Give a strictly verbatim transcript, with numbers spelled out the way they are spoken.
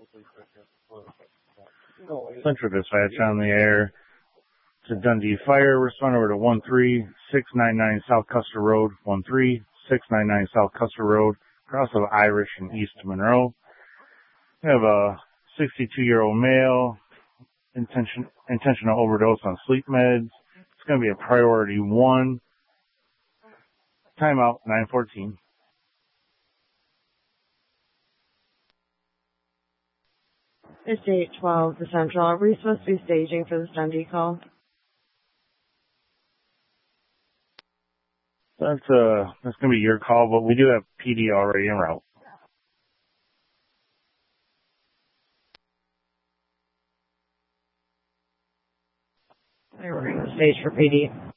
Central Dispatch on the air to Dundee Fire. Respond over to one three six nine nine South Custer Road, one three six nine nine South Custer Road, across of Irish and East Monroe. We have a sixty-two-year-old male, intention, intentional overdose on sleep meds. It's going to be a priority one. Timeout, nine fourteen. It's eight twelve, the Central. Are we supposed to be staging for this Dundee call? That's, uh, that's going to be your call, but we do have P D already en route. We're going to stage for P D.